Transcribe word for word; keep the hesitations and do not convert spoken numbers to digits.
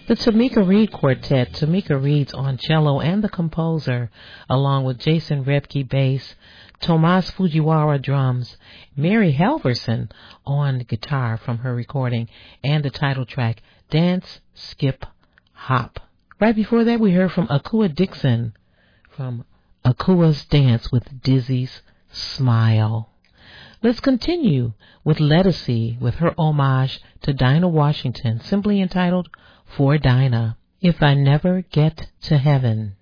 The Tamika Reed Quartet. Tamika Reed's on cello and the composer, along with Jason Rebke bass, Tomas Fujiwara drums, Mary Halverson on guitar from her recording, and the title track, Dance, Skip, Hop. Right before that, we heard from Akua Dixon from Akua's Dance with Dizzy's Smile. Let's continue with Lettucey with her homage to Dinah Washington, simply entitled For Dinah, If I Never Get to Heaven.